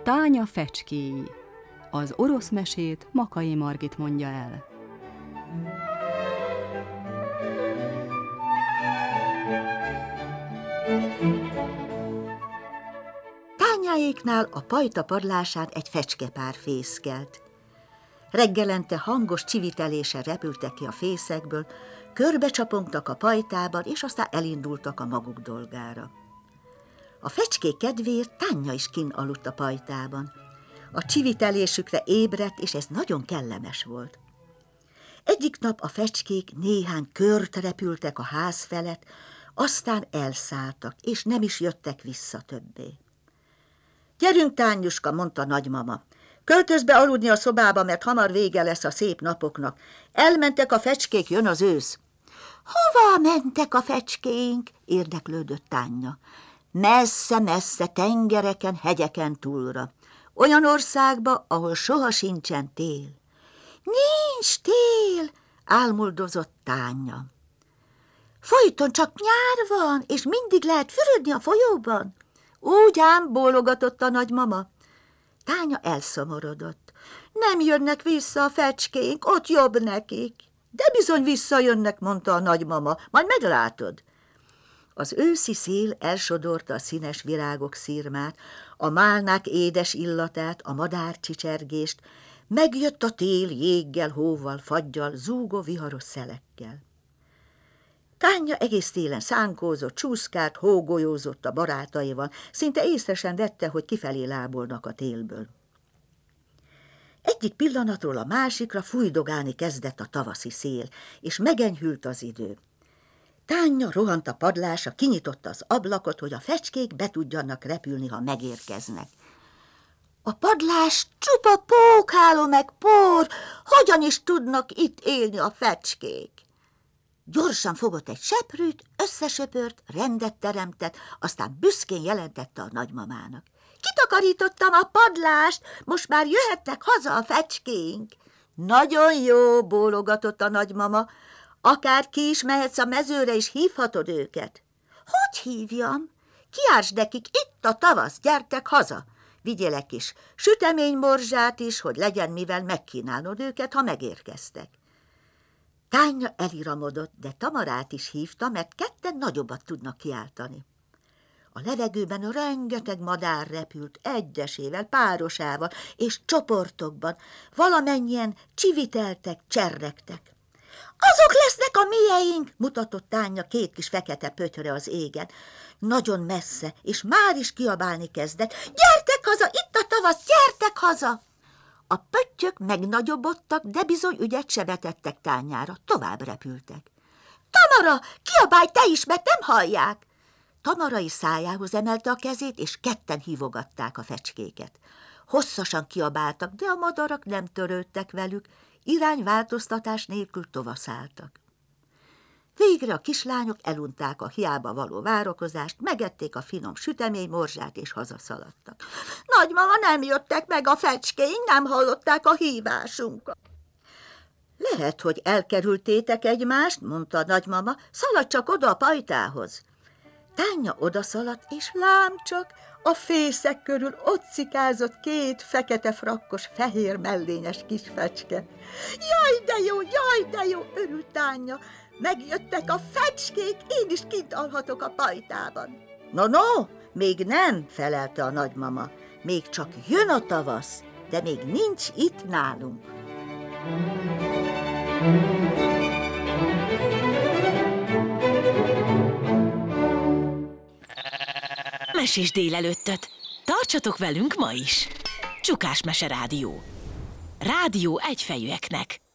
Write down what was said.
Tánya fecskéi. Az orosz mesét Makay Margit mondja el. Tányáéknál a pajta padlásán egy fecskepár fészkelt. Reggelente hangos csiviteléssel repültek ki a fészekből, körbecsapongtak a pajtában, és aztán elindultak a maguk dolgára. A fecskék kedvéért Tánya is kinn aludt a pajtában. A csivitelésükre ébredt, és ez nagyon kellemes volt. Egyik nap a fecskék néhány kört repültek a ház felett, aztán elszálltak, és nem is jöttek vissza többé. Gyerünk, Tányuska, mondta nagymama. Költözz be aludni a szobába, mert hamar vége lesz a szép napoknak. Elmentek a fecskék, jön az ősz. Hová mentek a fecskéink? Érdeklődött Tánya. Messze-messze tengereken, hegyeken túlra. Olyan országba, ahol soha sincsen tél. Nincs tél, álmoddozott Tánya. Folyton csak nyár van, és mindig lehet fürödni a folyóban. Úgy ám, bólogatott a nagymama. Tánya elszomorodott. Nem jönnek vissza a fecskéink, ott jobb nekik. De bizony visszajönnek, mondta a nagymama, majd meglátod. Az őszi szél elsodorta a színes virágok szirmát, a málnák édes illatát, a madárcsicsergést, megjött a tél jéggel, hóval, faggyal, zúgó viharos szelekkel. Tánya egész télen szánkózott, csúszkált, hógolyózott a barátaival, szinte észre sem vette, hogy kifelé lábolnak a télből. Egyik pillanatról a másikra fújdogálni kezdett a tavaszi szél, és megenyhült az idő. Tánya rohant a padlásra, kinyitotta az ablakot, hogy a fecskék be tudjanak repülni, ha megérkeznek. A padlás csupa pókháló meg por, hogyan is tudnak itt élni a fecskék? Gyorsan fogott egy seprűt, összesöpört, rendet teremtett, aztán büszkén jelentette a nagymamának. Kitakarítottam a padlást, most már jöhetnek haza a fecskéink. Nagyon jó, bólogatott a nagymama, akár ki is mehetsz a mezőre, és hívhatod őket. Hogy hívjam? Kiártsd nekik, itt a tavasz, gyertek haza. Vigyél egy kis süteménymorzsát is, hogy legyen mivel megkínálnod őket, ha megérkeztek. Tánya eliramodott, de Tamarát is hívta, mert ketten nagyobbat tudnak kiáltani. A levegőben a rengeteg madár repült, egyesével, párosával és csoportokban, valamennyien csiviteltek, cserregtek. Azok lesznek a mieink, mutatott Tánya két kis fekete pöttyöre az égen. Nagyon messze, és már is kiabálni kezdett. Gyertek haza, itt a tavasz, gyertek haza! A pöttyök megnagyobbodtak, de bizony ügyet se vetettek Tányára, tovább repültek. Tamara, kiabálj te is, mert nem hallják! Tamara is szájához emelte a kezét, és ketten hívogatták a fecskéket. Hosszasan kiabáltak, de a madarak nem törődtek velük, irányváltoztatás nélkül tovaszálltak. Végre a kislányok elunták a hiába való várakozást, megették a finom süteménymorzsát, és hazaszaladtak. Nagymama, nem jöttek meg a fecskéink, nem hallották a hívásunkat. Lehet, hogy elkerültétek egymást, mondta a nagymama, szaladj csak oda a pajtához. Tánya odaszaladt, és lám csak, a fészek körül ott cikázott két fekete frakkos, fehér mellényes kis fecske. Jaj, de jó, örült Tánya. Megjöttek a fecskék, én is kint alhatok a pajtában. No, még nem, felelte a nagymama. Még csak jön a tavasz, de még nincs itt nálunk. Mesés délelőttöt. Tartsatok velünk ma is. Csukás Mese Rádió. Rádió egyfejűeknek.